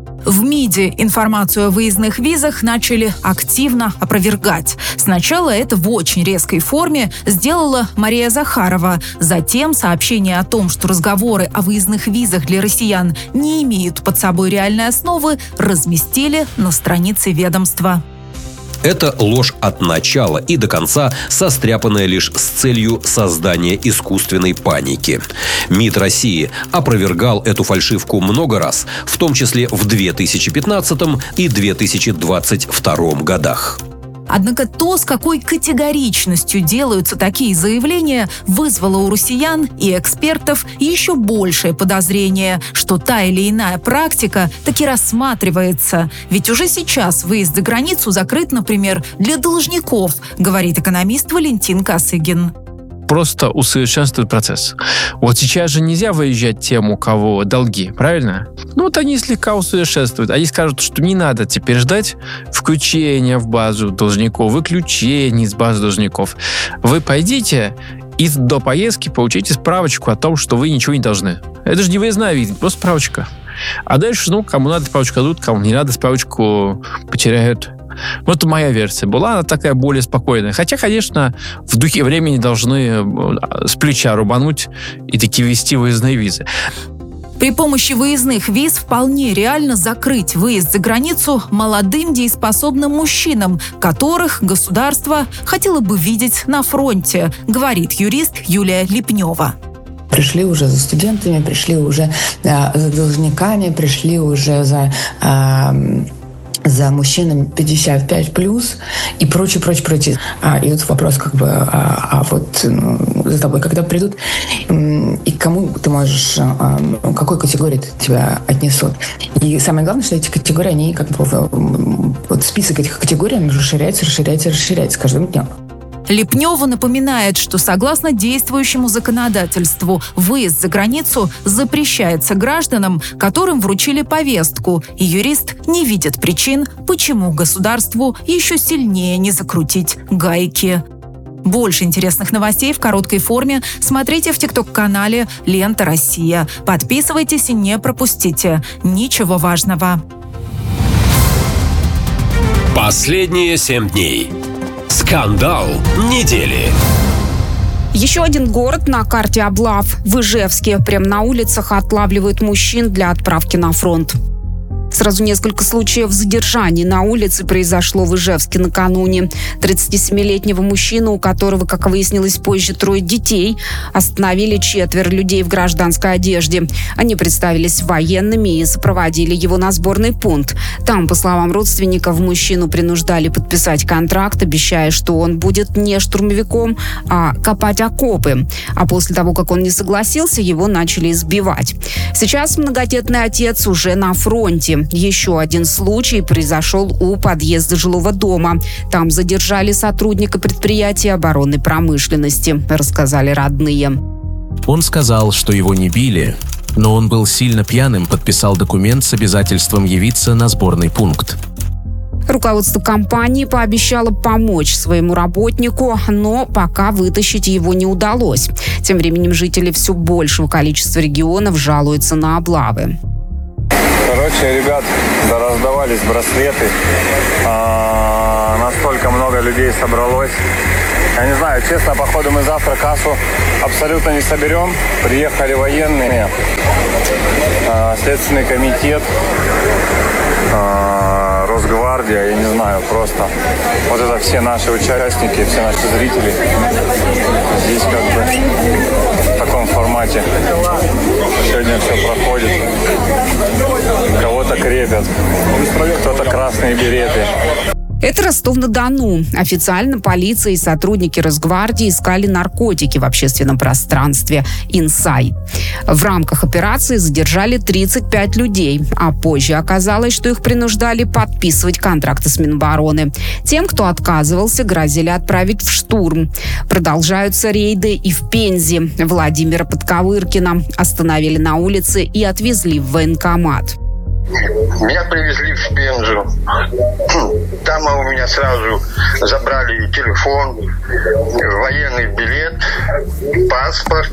В МИДе информацию о выездных визах начали активно опровергать. Сначала это в очень резкой форме сделала Мария Захарова. Затем сообщение о том, что разговоры о выездных визах для россиян не имеют под собой реальной основы, разместили на странице ведомства. Это ложь от начала и до конца, состряпанная лишь с целью создания искусственной паники. МИД России опровергал эту фальшивку много раз, в том числе в две тысячи пятнадцатом и две тысячи двадцать втором годах. Однако то, с какой категоричностью делаются такие заявления, вызвало у россиян и экспертов еще большее подозрение, что та или иная практика таки рассматривается. Ведь уже сейчас выезд за границу закрыт, например, для должников, говорит экономист Валентин Косыгин. Просто усовершенствует процесс. Вот сейчас же нельзя выезжать тем, у кого долги, правильно? Ну вот они слегка усовершенствуют. Они скажут, что не надо теперь ждать включения в базу должников, выключения из базы должников. Вы пойдите и до поездки получите справочку о том, что вы ничего не должны. Это же не выездная виза, просто справочка. А дальше, ну, кому надо справочку дадут, кому не надо справочку потеряют. Вот моя версия была, она такая более спокойная. Хотя, конечно, в духе времени должны с плеча рубануть и таки ввести выездные визы. При помощи выездных виз вполне реально закрыть выезд за границу молодым дееспособным мужчинам, которых государство хотело бы видеть на фронте, говорит юрист Юлия Липнева. Пришли уже за студентами, пришли уже э, за должниками, пришли уже за... Э, за мужчинами пятьдесят пять плюс и прочее, прочее, прочее. А, и вот вопрос как бы, а, а вот ну, за тобой, когда придут, и кому ты можешь, а, какой категории тебя отнесут. И самое главное, что эти категории, они как бы, вот список этих категорий, он расширяется, расширяется, расширяется с каждым днем. Липнева напоминает, что согласно действующему законодательству выезд за границу запрещается гражданам, которым вручили повестку, и юрист не видит причин, почему государству еще сильнее не закрутить гайки. Больше интересных новостей в короткой форме смотрите в тикток-канале «Лента Россия». Подписывайтесь и не пропустите ничего важного. Последние семь дней. Скандал недели. Еще один город на карте облав. В Ижевске прямо на улицах отлавливают мужчин для отправки на фронт. Сразу несколько случаев задержаний на улице произошло в Ижевске накануне. тридцатисемилетнего мужчину, у которого, как выяснилось позже, трое детей, остановили четверо людей в гражданской одежде. Они представились военными и сопроводили его на сборный пункт. Там, по словам родственников, мужчину принуждали подписать контракт, обещая, что он будет не штурмовиком, а копать окопы. А после того, как он не согласился, его начали избивать. Сейчас многодетный отец уже на фронте. Еще один случай произошел у подъезда жилого дома. Там задержали сотрудника предприятия оборонной промышленности, рассказали родные. Он сказал, что его не били, но он был сильно пьяным, подписал документ с обязательством явиться на сборный пункт. Руководство компании пообещало помочь своему работнику, но пока вытащить его не удалось. Тем временем жители все большего количества регионов жалуются на облавы. Короче, ребят, да, раздавались браслеты. А, настолько много людей собралось. Я не знаю, честно, походу мы завтра кассу абсолютно не соберем. Приехали военные, а, Следственный комитет, а, Росгвардия, я не знаю, просто. Вот это все наши участники, все наши зрители. Здесь как бы в таком формате. Сегодня все проходит. Кого-то крепят, кто-то красные береты. Это Ростов-на-Дону. Официально полиция и сотрудники Росгвардии искали наркотики в общественном пространстве «Инсай». В рамках операции задержали тридцать пять людей, а позже оказалось, что их принуждали подписывать контракты с Минобороны. Тем, кто отказывался, грозили отправить в штурм. Продолжаются рейды и в Пензе. Владимира Подковыркина остановили на улице и отвезли в военкомат. Меня привезли в Пензу. Там у меня сразу забрали телефон, военный билет, паспорт.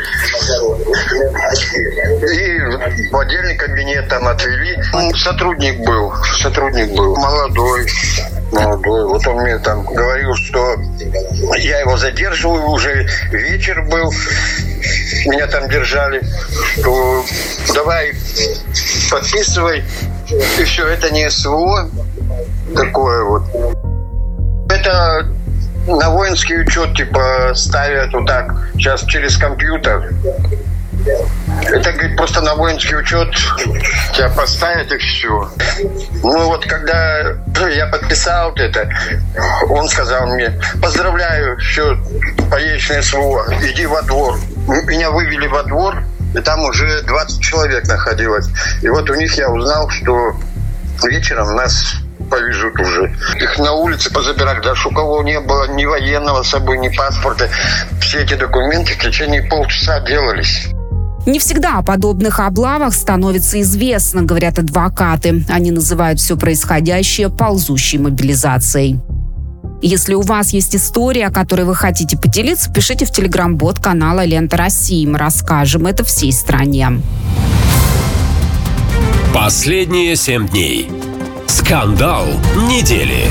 И в отдельный кабинет там отвели. Сотрудник был, сотрудник был молодой. Молодой. Вот он мне там говорил, что я его задерживаю, уже вечер был, меня там держали, что давай подписывай, и все, это не СВО такое вот. Это на воинский учет типа ставят вот так, сейчас через компьютер. Это, говорит, просто на воинский учет тебя поставят и все. Ну вот, когда я подписал это, он сказал мне: поздравляю, все, поедешь на СВО, иди во двор. Меня вывели во двор, и там уже двадцать человек находилось. И вот у них я узнал, что вечером нас повезут уже. Их на улице позабирали, даже у кого не было ни военного с собой, ни паспорта. Все эти документы в течение полчаса делались. Не всегда о подобных облавах становится известно, говорят адвокаты. Они называют все происходящее ползущей мобилизацией. Если у вас есть история, о которой вы хотите поделиться, пишите в телеграм-бот канала «Лента России». Мы расскажем это всей стране. Последние семь дней. Скандал недели.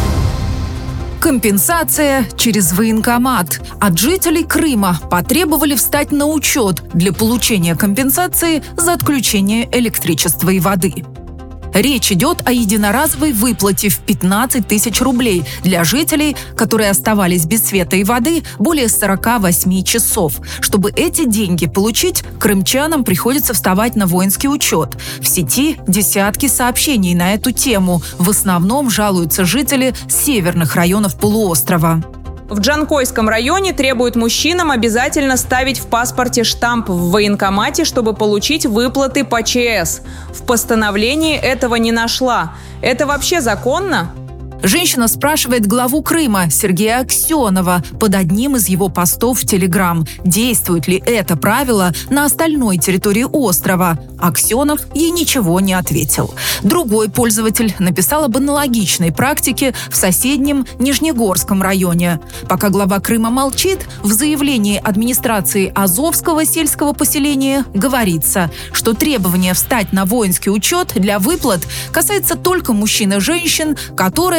Компенсация через военкомат. От жителей Крыма потребовали встать на учет для получения компенсации за отключение электричества и воды. Речь идет о единоразовой выплате в пятнадцать тысяч рублей для жителей, которые оставались без света и воды более сорока восьми часов. Чтобы эти деньги получить, крымчанам приходится вставать на воинский учет. В сети десятки сообщений на эту тему. В основном жалуются жители северных районов полуострова. В Джанкойском районе требуют мужчинам обязательно ставить в паспорте штамп в военкомате, чтобы получить выплаты по ЧС. В постановлении этого не нашла. Это вообще законно? Женщина спрашивает главу Крыма Сергея Аксенова под одним из его постов в Телеграм, действует ли это правило на остальной территории острова. Аксенов ей ничего не ответил. Другой пользователь написал об аналогичной практике в соседнем Нижнегорском районе. Пока глава Крыма молчит, в заявлении администрации Азовского сельского поселения говорится, что требование встать на воинский учет для выплат касается только мужчин и женщин, которые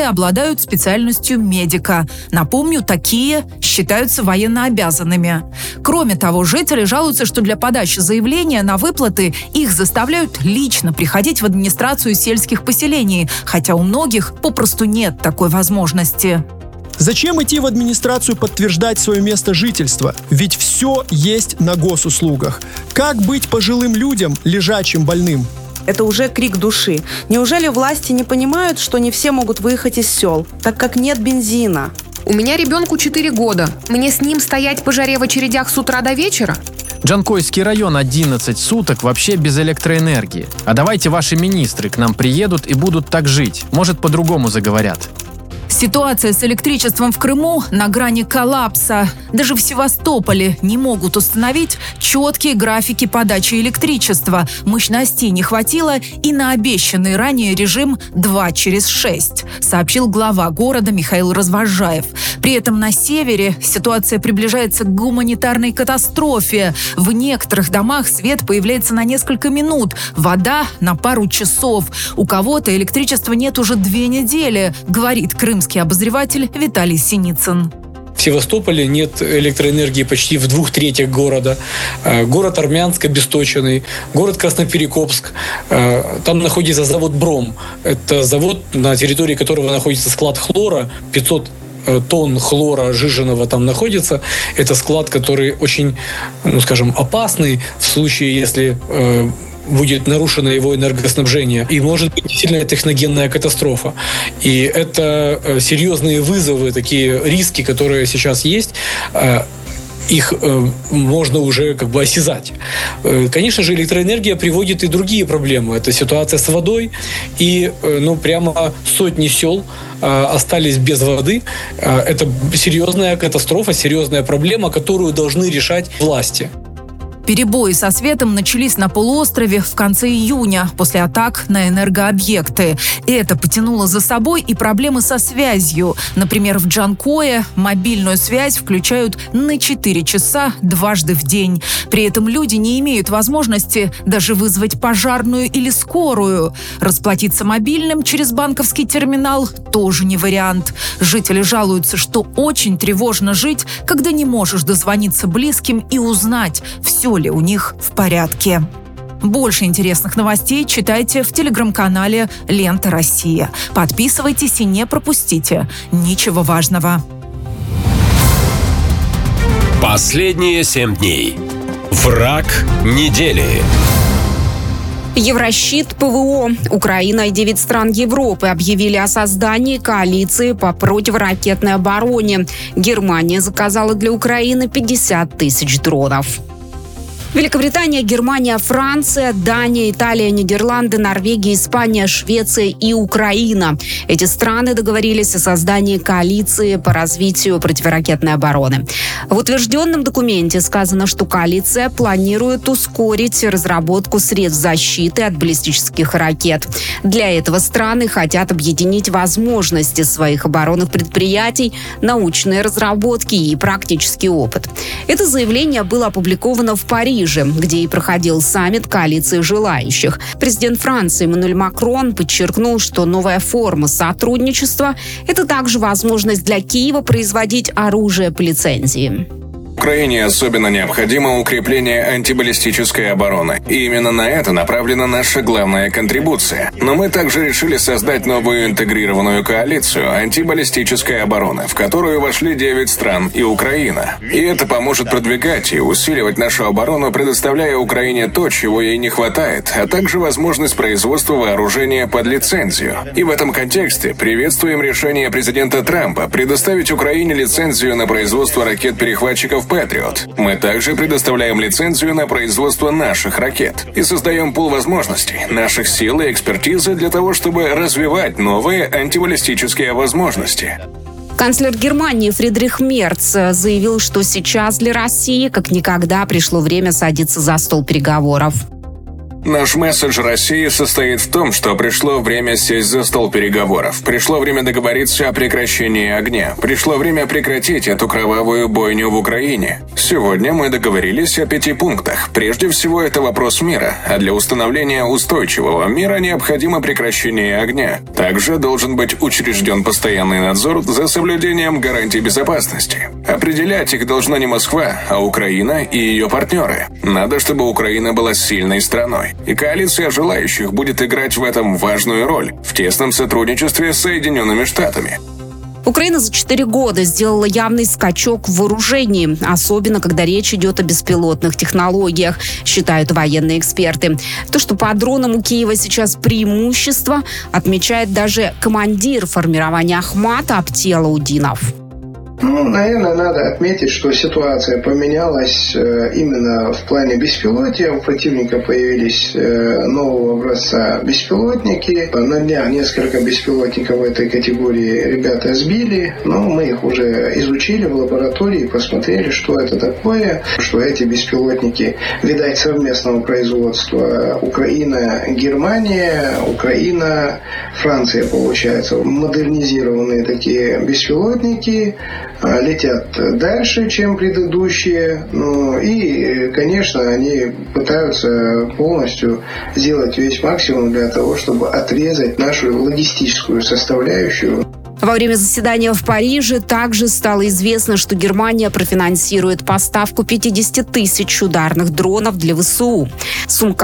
обладают специальностью медика. Напомню, такие считаются военнообязанными. Кроме того, жители жалуются, что для подачи заявления на выплаты их заставляют лично приходить в администрацию сельских поселений, хотя у многих попросту нет такой возможности. Зачем идти в администрацию подтверждать свое место жительства? Ведь все есть на госуслугах. Как быть пожилым людям, лежачим, больным? Это уже крик души. Неужели власти не понимают, что не все могут выехать из сел, так как нет бензина? У меня ребенку четыре года. Мне с ним стоять по жаре в очередях с утра до вечера? Джанкойский район одиннадцать суток вообще без электроэнергии. А давайте ваши министры к нам приедут и будут так жить. Может, по-другому заговорят. Ситуация с электричеством в Крыму на грани коллапса. Даже в Севастополе не могут установить четкие графики подачи электричества. Мощностей не хватило и на обещанный ранее режим два через шесть, сообщил глава города Михаил Развожаев. При этом на севере ситуация приближается к гуманитарной катастрофе. В некоторых домах свет появляется на несколько минут, вода на пару часов. У кого-то электричества нет уже две недели, говорит крымский обозреватель Виталий Синицын. В Севастополе нет электроэнергии почти в двух третьих города. Город Армянск обесточенный, город Красноперекопск. Там находится завод «Бром». Это завод, на территории которого находится склад хлора, пятьсот тонн хлора сжиженного там находится. Это склад, который очень, ну скажем, опасный в случае, если э, будет нарушено его энергоснабжение. И может быть сильная техногенная катастрофа. И это э, серьезные вызовы, такие риски, которые сейчас есть. Э, их э, можно уже как бы осязать. Э, конечно же, электроэнергия приводит и другие проблемы. Это ситуация с водой. И э, ну, прямо сотни сел э, остались без воды. Э, это серьезная катастрофа, серьезная проблема, которую должны решать власти. Перебои со светом начались на полуострове в конце июня после атак на энергообъекты. Это потянуло за собой и проблемы со связью. Например, в Джанкое мобильную связь включают на четыре часа дважды в день. При этом люди не имеют возможности даже вызвать пожарную или скорую. Расплатиться мобильным через банковский терминал тоже не вариант. Жители жалуются, что очень тревожно жить, когда не можешь дозвониться близким и узнать, все ли у них в порядке. Больше интересных новостей читайте в телеграм-канале «Лента Россия». Подписывайтесь и не пропустите ничего важного. Последние семь дней. Враг недели. Еврощит, ПВО. Украина и девять стран Европы объявили о создании коалиции по противоракетной обороне. Германия заказала для Украины пятьдесят тысяч дронов. Великобритания, Германия, Франция, Дания, Италия, Нидерланды, Норвегия, Испания, Швеция и Украина. Эти страны договорились о создании коалиции по развитию противоракетной обороны. В утвержденном документе сказано, что коалиция планирует ускорить разработку средств защиты от баллистических ракет. Для этого страны хотят объединить возможности своих оборонных предприятий, научные разработки и практический опыт. Это заявление было опубликовано в Париже, где и проходил саммит коалиции желающих. Президент Франции Эммануэль Макрон подчеркнул, что новая форма сотрудничества – это также возможность для Киева производить оружие по лицензии. Украине особенно необходимо укрепление антибаллистической обороны. И именно на это направлена наша главная контрибуция. Но мы также решили создать новую интегрированную коалицию антибаллистической обороны, в которую вошли девять стран и Украина. И это поможет продвигать и усиливать нашу оборону, предоставляя Украине то, чего ей не хватает, а также возможность производства вооружения под лицензию. И в этом контексте приветствуем решение президента Трампа предоставить Украине лицензию на производство ракет-перехватчиков Патриот. Мы также предоставляем лицензию на производство наших ракет и создаем пул возможностей, наших сил и экспертизы для того, чтобы развивать новые антибаллистические возможности. Канцлер Германии Фридрих Мерц заявил, что сейчас для России как никогда пришло время садиться за стол переговоров. Наш месседж России состоит в том, что пришло время сесть за стол переговоров. Пришло время договориться о прекращении огня. Пришло время прекратить эту кровавую бойню в Украине. Сегодня мы договорились о пяти пунктах. Прежде всего, это вопрос мира, а для установления устойчивого мира необходимо прекращение огня. Также должен быть учрежден постоянный надзор за соблюдением гарантий безопасности. Определять их должна не Москва, а Украина и ее партнеры. Надо, чтобы Украина была сильной страной. И коалиция желающих будет играть в этом важную роль в тесном сотрудничестве с Соединенными Штатами. Украина за четыре года сделала явный скачок в вооружении, особенно когда речь идет о беспилотных технологиях, считают военные эксперты. То, что по дронам у Киева сейчас преимущество, отмечает даже командир формирования Ахмата Аптелаудинов. Ну, наверное, надо отметить, что ситуация поменялась э, именно в плане беспилотия. У противника появились э, нового образца беспилотники. На днях несколько беспилотников в этой категории ребята сбили, но мы их уже изучили в лаборатории, посмотрели, что это такое, что эти беспилотники, видать, совместного производства Украина, Германия, Украина, Франция, получается. Модернизированные такие беспилотники летят дальше, чем предыдущие. Ну, и, конечно, они пытаются полностью сделать весь максимум для того, чтобы отрезать нашу логистическую составляющую. Во время заседания в Париже также стало известно, что Германия профинансирует поставку пятьдесят тысяч ударных дронов для ВСУ. Сумма